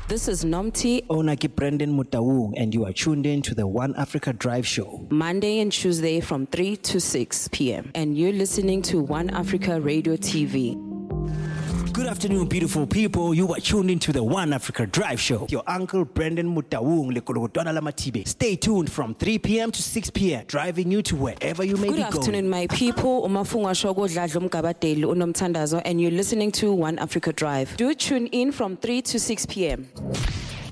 This is Nomti, Onaki Brendan Mutawung, and you are tuned in to the One Africa Drive Show. Monday and Tuesday from 3 to 6 p.m. And you're listening to One Africa Radio TV. Good afternoon, beautiful people. You are tuned into the One Africa Drive Show. Your uncle Brendan Mutawung, Lekolotwana Lamatibe. Stay tuned from 3 p.m. to 6 p.m., driving you to wherever you may be going. Good afternoon, my people. Umafungwa Shogo Dladlo Mkabateli Unomthandazo, and you're listening to One Africa Drive. Do tune in from 3 to 6 p.m.